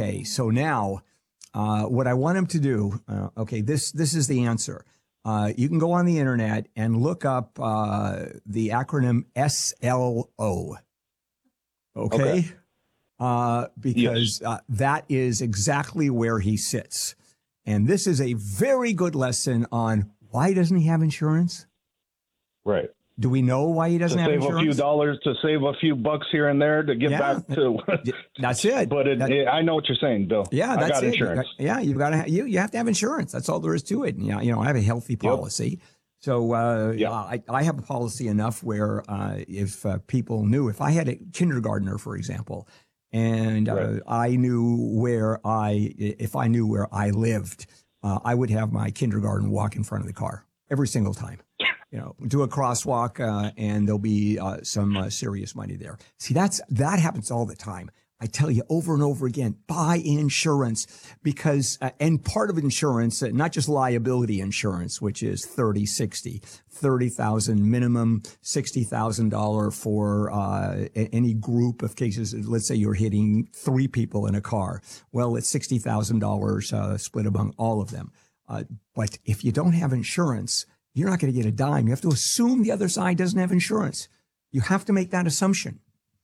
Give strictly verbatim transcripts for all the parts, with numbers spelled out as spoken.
Okay, so now uh, what I want him to do, uh, okay, this this is the answer. Uh, you can go on the internet and look up uh, the acronym S L O. Okay? okay. Uh, because yes. uh, that is exactly where he sits. And this is a very good lesson on why doesn't he have insurance? Right. Do we know why he doesn't to have save insurance? a few dollars, to save a few bucks here and there, to get yeah. back to. That's it. But it, that, it, I know what you're saying, Bill. Yeah, that's I got it. insurance. You got, yeah, you've got to. Ha- you you have to have insurance. That's all there is to it. And, you know, you know, I have a healthy policy, yep. so uh, yep. I I have a policy enough where uh, if uh, people knew, if I had a kindergartner, for example, and uh, right. I knew where I, if I knew where I lived, uh, I would have my kindergarten walk in front of the car every single time. You know, do a crosswalk, uh, and there'll be uh, some uh, serious money there. See, that's that happens all the time. I tell you over and over again, buy insurance because, uh, and part of insurance, uh, not just liability insurance, which is thirty, sixty, thirty thousand minimum, sixty thousand dollars for uh, any group of cases. Let's say you're hitting three people in a car. Well, it's sixty thousand dollars uh, split among all of them. Uh, but if you don't have insurance, you're not going to get a dime. You have to assume the other side doesn't have insurance. You have to make that assumption.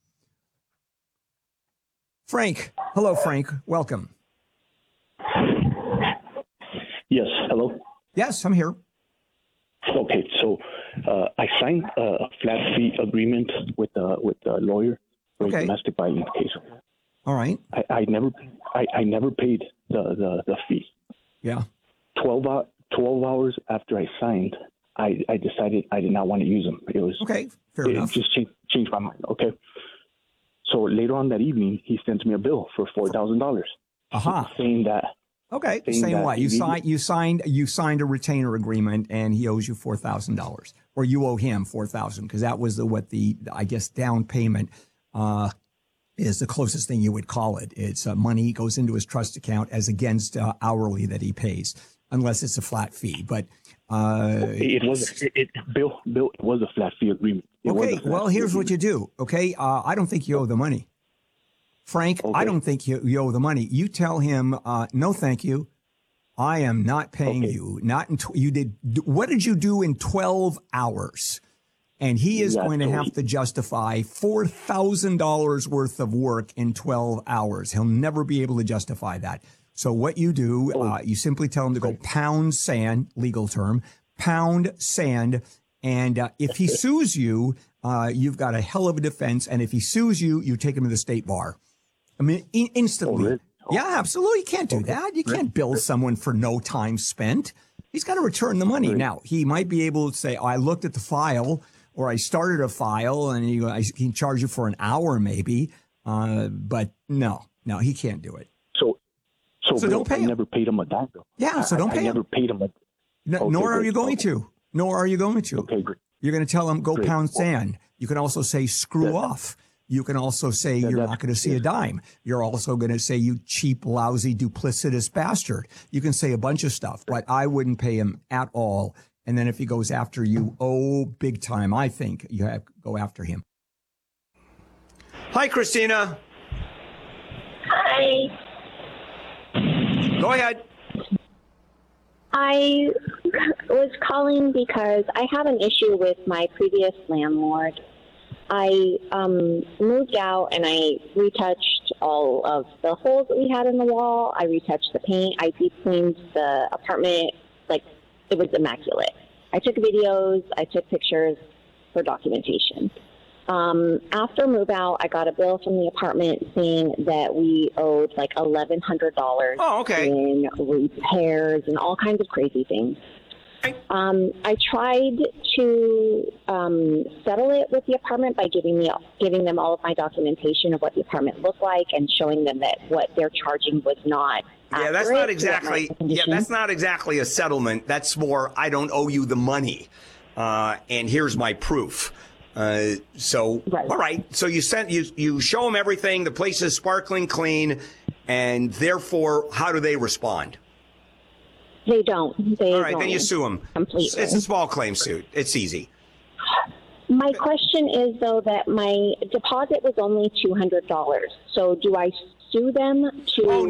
Frank. Hello, Frank. Welcome. Yes. Hello. Yes, I'm here. Okay. So uh, I signed a flat fee agreement with uh, with a lawyer for okay. a domestic violence case. All right. I, I never I, I never paid the, the, the fee. Yeah. twelve, twelve hours after I signed, I, I decided I did not want to use them. It was okay. Fair it enough. just changed, changed my mind. Okay. So later on that evening, he sends me a bill for four thousand dollars, uh-huh. saying that. Okay, saying, saying what? You signed, you signed, you signed a retainer agreement, and he owes you four thousand dollars, or you owe him four thousand, because that was the what the I guess down payment uh, is the closest thing you would call it. It's uh, money goes into his trust account as against uh, hourly that he pays, unless it's a flat fee. But uh, it was it, it Bill Bill it was a flat fee agreement. It okay, well here's what you do. Okay, uh, I don't think you owe the money. Frank, okay. I don't think you, you owe the money. You tell him, uh, no, thank you. I am not paying okay. you. Not in tw- you did. What did you do in twelve hours? And he is yeah, going to totally. have to justify four thousand dollars worth of work in twelve hours. He'll never be able to justify that. So what you do, oh. uh, you simply tell him to go pound sand, legal term, pound sand. And uh, if he sues you, uh, you've got a hell of a defense. And if he sues you, you take him to the state bar. I mean, in- instantly. Oh, really? oh. Yeah, absolutely. You can't do okay. that. You can't bill someone for no time spent. He's got to return the money. Right. Now, he might be able to say, oh, I looked at the file, or I started a file, and he, I can charge you for an hour maybe. Uh, but no, no, he can't do it. So, so, so don't pay I him. never paid him a dime. Yeah, so don't I, pay I him. never paid him a no, okay, Nor are great. you going okay. to. Nor are you going to. Okay, great. You're going to tell him, go great. pound sand. You can also say, screw yeah. off. You can also say yeah, you're not going to see yeah. a dime. You're also going to say, you cheap, lousy, duplicitous bastard. You can say a bunch of stuff, but I wouldn't pay him at all. And then if he goes after you, oh, big time, I think you have to go after him. Hi, Christina. Hi. Go ahead. I was calling because I have an issue with my previous landlord. I um, moved out and I retouched all of the holes that we had in the wall. I retouched the paint. I deep cleaned the apartment. Like, it was immaculate. I took videos. I took pictures for documentation. Um, after move out, I got a bill from the apartment saying that we owed like eleven hundred dollars oh, okay. in repairs and all kinds of crazy things. Um, I tried to um, settle it with the apartment by giving me giving them all of my documentation of what the apartment looked like and showing them that what they're charging was not Yeah, that's not exactly. Yeah, that's not exactly a settlement. That's more, I don't owe you the money, uh, and here's my proof. Uh, so, right. all right. So you sent you you show them everything. The place is sparkling clean, and therefore, how do they respond? They don't. They all right, don't then you sue them. Completely. It's a small claim suit. It's easy. My question is, though, that my deposit was only two hundred dollars. So do I sue them to... Oh,